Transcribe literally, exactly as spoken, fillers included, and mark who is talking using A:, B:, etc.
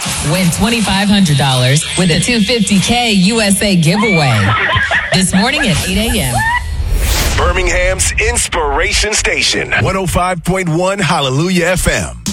A: Win twenty-five hundred dollars with a two hundred fifty thousand U S A giveaway. This morning at eight a.m.
B: Birmingham's Inspiration Station, one oh five point one Hallelujah F M.